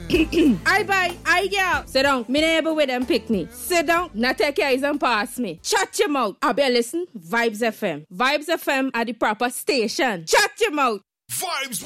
I buy, I girl. Sit down. Me neighbor with them pick me. Sit down. Not take your eyes and pass me. Shut your mouth. I better listen. Vibes FM. Vibes FM are the proper station. Shut your mouth. Vibes